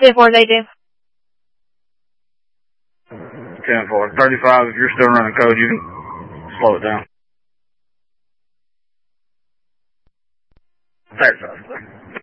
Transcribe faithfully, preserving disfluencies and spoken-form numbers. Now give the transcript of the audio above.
ten four, they do. ten four. thirty-five, if you're still running code, you can slow it down. thirty-five.